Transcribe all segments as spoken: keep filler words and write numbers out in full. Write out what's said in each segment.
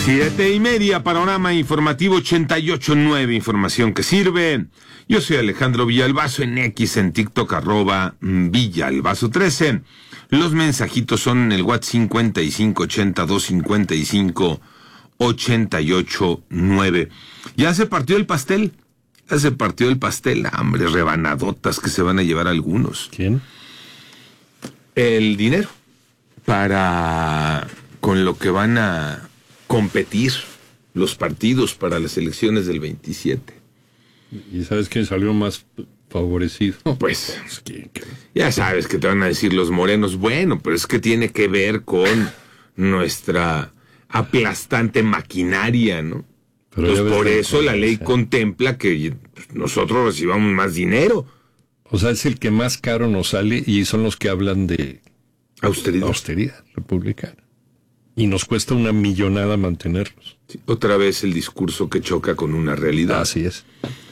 Siete y media, panorama informativo ochenta y ocho punto nueve, información que sirve. Yo soy Alejandro Villalbazo, en X, en TikTok, arroba Villalbazo trece. Los mensajitos son en el WhatsApp cincuenta y cinco ochenta, doscientos cincuenta y cinco, ochenta y ocho nueve. Ya se partió el pastel, ya se partió el pastel, hambre, rebanadotas que se van a llevar algunos. ¿Quién? El dinero, para, con lo que van a competir los partidos para las elecciones del veintisiete. ¿Y sabes quién salió más favorecido? Pues, Es que- que- ya sabes que te van a decir los morenos, bueno, pero es que tiene que ver con nuestra aplastante maquinaria, ¿no? Pero Pues ya ves por que- eso la ley sí. contempla que nosotros recibamos más dinero. O sea, es el que más caro nos sale y son los que hablan de Austeridad. austeridad republicana. Y nos cuesta una millonada mantenerlos. Sí, otra vez el discurso que choca con una realidad. Así es.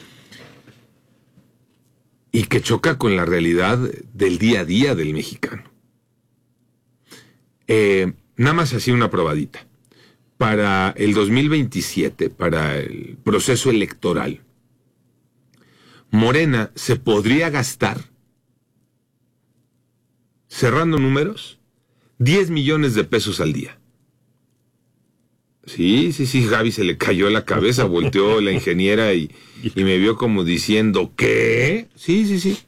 Y que choca con la realidad del día a día del mexicano. Eh, nada más así una probadita. Para el dos mil veintisiete, para el proceso electoral, Morena se podría gastar, cerrando números, diez millones de pesos al día. Sí, sí, sí, Gaby se le cayó la cabeza, volteó la ingeniera y, y me vio como diciendo, ¿qué? Sí, sí, sí.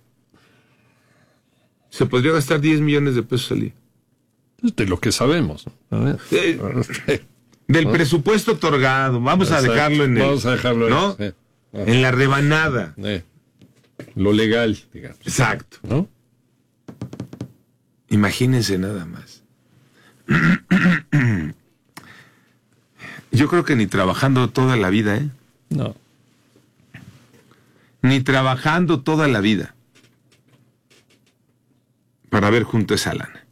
Se podría gastar diez millones de pesos al día. De lo que sabemos. ¿no? Eh, Del ¿No? presupuesto otorgado, vamos a Exacto. dejarlo en el, Vamos a dejarlo ahí, ¿no? sí. Ajá. En la rebanada. Eh, lo legal, digamos. Exacto. ¿No? Imagínense nada más. Yo creo que ni trabajando toda la vida, ¿eh? No. Ni trabajando toda la vida para ver junto esa lana.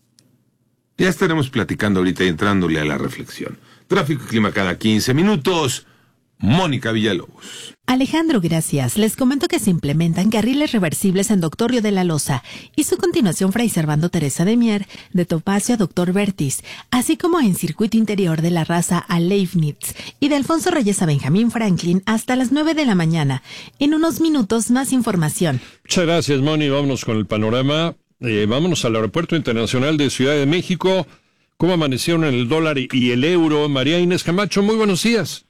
Ya estaremos platicando ahorita y entrándole a la reflexión. Tráfico y clima cada quince minutos. Mónica Villalobos. Alejandro, gracias. Les comento que se implementan carriles reversibles en Doctor Río de la Loza y su continuación Fray Servando Teresa de Mier, de Topacio a Doctor Vertis, así como en circuito interior de La Raza a Leibniz y de Alfonso Reyes a Benjamín Franklin hasta las nueve de la mañana. En unos minutos más información. Muchas gracias, Moni. Vámonos con el panorama. Eh, vámonos al Aeropuerto Internacional de Ciudad de México. ¿Cómo amanecieron el dólar y el euro? María Inés Camacho, muy buenos días.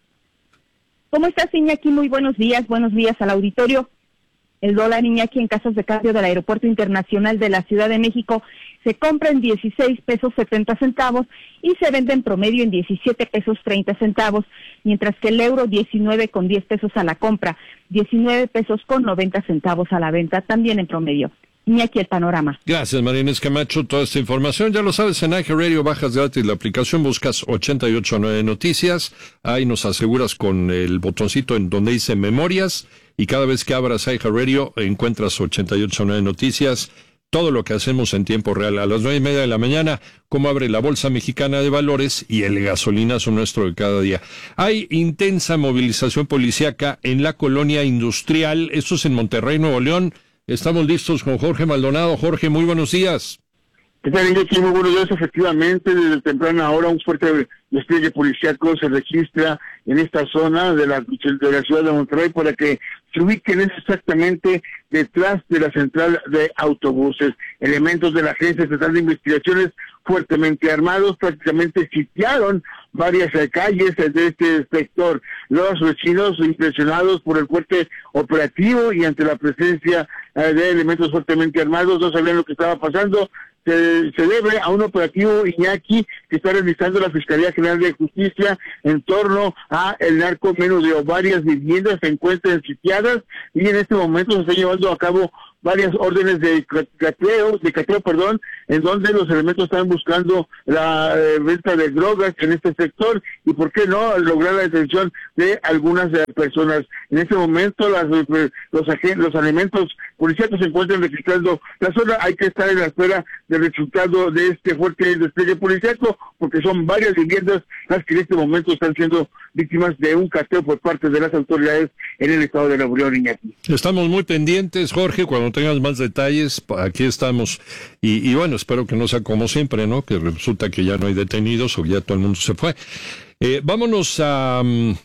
¿Cómo estás, Iñaki? Muy buenos días, buenos días al auditorio. El dólar, Iñaki, en casas de cambio del Aeropuerto Internacional de la Ciudad de México se compra en dieciséis pesos setenta centavos y se vende en promedio en diecisiete pesos treinta centavos, mientras que el euro diecinueve con diez pesos a la compra, diecinueve pesos con noventa centavos a la venta, también en promedio. Iñaki, el panorama. Gracias, María Inés Camacho. Toda esta información, ya lo sabes, en iHeartRadio bajas gratis la aplicación, buscas ochenta y ocho nueve Noticias, ahí nos aseguras con el botoncito en donde dice Memorias, y cada vez que abras iHeartRadio encuentras ochenta y ocho nueve Noticias, todo lo que hacemos en tiempo real. A las nueve y media de la mañana, cómo abre la Bolsa Mexicana de Valores y el gasolinazo nuestro de cada día. Hay intensa movilización policíaca en la colonia industrial, esto es en Monterrey, Nuevo León. Estamos listos con Jorge Maldonado. Jorge, muy buenos días. ¿Qué tal, Iñaki? Muy buenos días. Efectivamente, desde temprana hora un fuerte despliegue policíaco se registra en esta zona de la, de la ciudad de Monterrey para que se ubiquen exactamente detrás de la central de autobuses. Elementos de la Agencia Estatal de Investigaciones fuertemente armados prácticamente sitiaron varias eh, calles eh, de este sector. Los vecinos impresionados por el fuerte operativo y ante la presencia eh, de elementos fuertemente armados no sabían lo que estaba pasando. Se, se debe a un operativo, Iñaki, que está realizando la Fiscalía General de Justicia en torno a el narcomenudeo. Varias viviendas se encuentran sitiadas y en este momento se está llevando a cabo varias órdenes de cateo, de cateo, perdón, en donde los elementos están buscando la eh, venta de drogas en este sector y por qué no lograr la detención de algunas eh, personas. En este momento las, eh, los agen- los elementos policiales se encuentran registrando la zona. Hay que estar en la espera del resultado de este fuerte despliegue policíaco porque son varias viviendas las que en este momento están siendo víctimas de un cateo por parte de las autoridades en el estado de Nuevo León, Iñaki. Estamos muy pendientes, Jorge, cuando tengas más detalles, aquí estamos. Y, y bueno, espero que no sea como siempre, ¿no? Que resulta que ya no hay detenidos o ya todo el mundo se fue. Eh, vámonos a,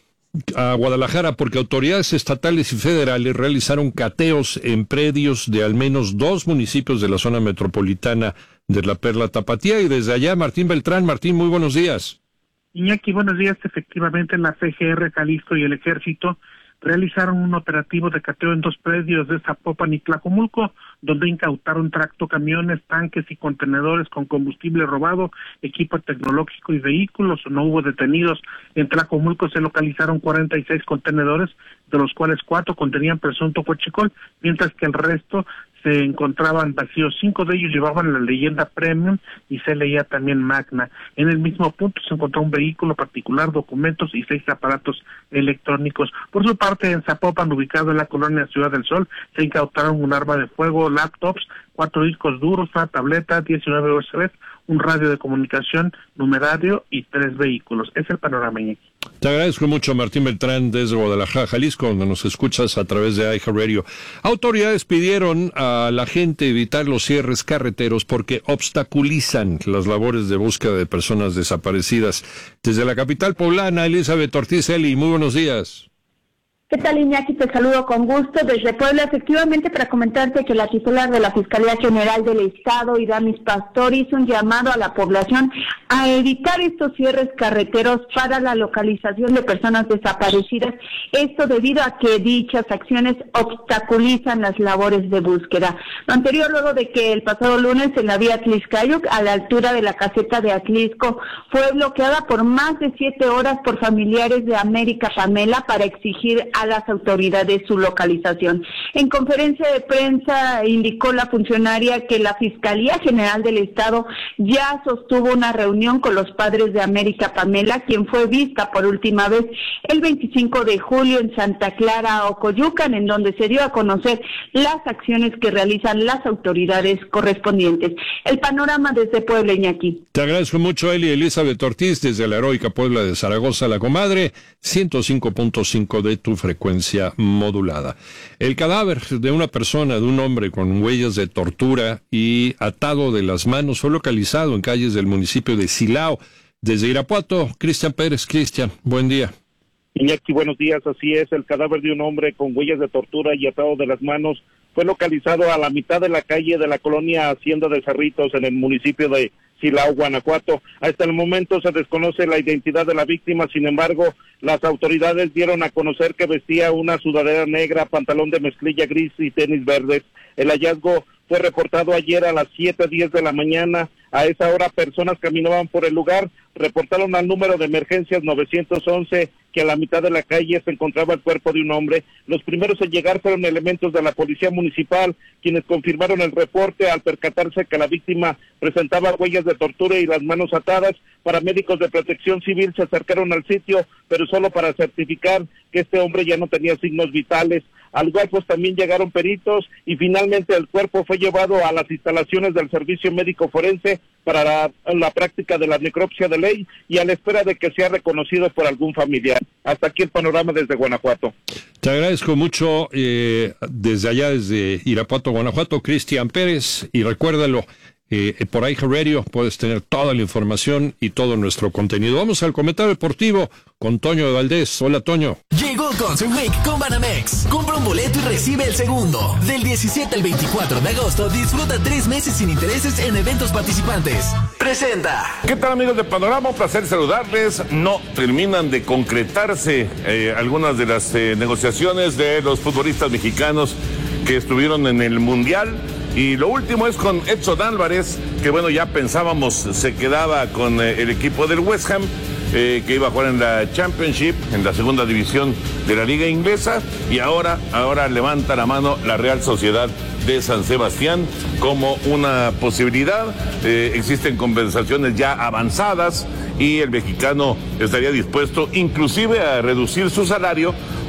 a Guadalajara, porque autoridades estatales y federales realizaron cateos en predios de al menos dos municipios de la zona metropolitana de la Perla Tapatía. Y desde allá, Martín Beltrán. Martín, muy buenos días. Iñaki, buenos días. Efectivamente, la C G R Jalisco y el Ejército realizaron un operativo de cateo en dos predios de Zapopan y Tlajomulco, donde incautaron tractocamiones, tanques y contenedores con combustible robado, equipo tecnológico y vehículos. No hubo detenidos. En Tlajomulco se localizaron cuarenta y seis contenedores, de los cuales cuatro contenían presunto huachicol, mientras que el resto se encontraban vacíos. Cinco de ellos llevaban la leyenda Premium y se leía también Magna. En el mismo punto se encontró un vehículo particular, documentos y seis aparatos electrónicos. Por su parte, en Zapopan, ubicado en la colonia Ciudad del Sol, se incautaron un arma de fuego, laptops, cuatro discos duros, una tableta, diecinueve U S Bs, un radio de comunicación, numerario y tres vehículos. Es el panorama, Iñaki. Te agradezco mucho, Martín Beltrán, desde Guadalajara, Jalisco, donde nos escuchas a través de iHeartRadio. Autoridades pidieron a la gente evitar los cierres carreteros porque obstaculizan las labores de búsqueda de personas desaparecidas. Desde la capital poblana, Elizabeth Ortiz Eli, muy buenos días. ¿Qué tal, Iñaki? Te saludo con gusto desde Puebla, efectivamente, para comentarte que la titular de la Fiscalía General del Estado, Iramis Pastor, hizo un llamado a la población a evitar estos cierres carreteros para la localización de personas desaparecidas, esto debido a que dichas acciones obstaculizan las labores de búsqueda. Lo anterior luego de que el pasado lunes en la vía Atlixcayuc, a la altura de la caseta de Atlisco, fue bloqueada por más de siete horas por familiares de América Pamela para exigir a las autoridades su localización. En conferencia de prensa indicó la funcionaria que la Fiscalía General del Estado ya sostuvo una reunión con los padres de América Pamela, quien fue vista por última vez el veinticinco de julio en Santa Clara, Ocoyucan, en donde se dio a conocer las acciones que realizan las autoridades correspondientes. El panorama desde Puebla, Iñaki. Te agradezco mucho, Eli. Elizabeth Ortiz, desde la heroica Puebla de Zaragoza, la comadre, ciento cinco punto cinco de tu frecuencia modulada. El cadáver de una persona, de un hombre con huellas de tortura y atado de las manos, fue localizado en calles del municipio de Silao. Desde Irapuato, Cristian Pérez. Cristian, buen día. Iñaki, buenos días. Así es, el cadáver de un hombre con huellas de tortura y atado de las manos fue localizado a la mitad de la calle de la colonia Hacienda de Cerritos, en el municipio de Silao, Guanajuato. Hasta el momento se desconoce la identidad de la víctima, sin embargo, las autoridades dieron a conocer que vestía una sudadera negra, pantalón de mezclilla gris y tenis verdes. El hallazgo fue reportado ayer a las siete diez de la mañana. A esa hora, personas caminaban por el lugar, reportaron al número de emergencias nueve once que a la mitad de la calle se encontraba el cuerpo de un hombre. Los primeros en llegar fueron elementos de la policía municipal, quienes confirmaron el reporte al percatarse que la víctima presentaba huellas de tortura y las manos atadas. Paramédicos de Protección Civil se acercaron al sitio, pero solo para certificar que este hombre ya no tenía signos vitales. Al lugar pues también llegaron peritos y finalmente el cuerpo fue llevado a las instalaciones del Servicio Médico Forense para la, la práctica de la necropsia de ley y a la espera de que sea reconocido por algún familiar. Hasta aquí el panorama desde Guanajuato. Te agradezco mucho eh, desde allá, desde Irapuato, Guanajuato, Cristian Pérez, y recuérdalo, eh, por iHeartRadio puedes tener toda la información y todo nuestro contenido. Vamos al comentario deportivo con Toño de Valdés. Hola, Toño. Llegó Concert Week con Banamex. Compra un boleto y recibe el segundo. Del diecisiete al veinticuatro de agosto, disfruta tres meses sin intereses en eventos participantes. Presenta. ¿Qué tal, amigos de Panorama? Un placer saludarles. No terminan de concretarse eh, algunas de las eh, negociaciones de los futbolistas mexicanos que estuvieron en el Mundial. Y lo último es con Edson Álvarez, que bueno, ya pensábamos se quedaba con eh, el equipo del West Ham, eh, que iba a jugar en la Championship, en la segunda división de la Liga Inglesa, y ahora, ahora levanta la mano la Real Sociedad de San Sebastián como una posibilidad. Eh, existen conversaciones ya avanzadas y el mexicano estaría dispuesto inclusive a reducir su salario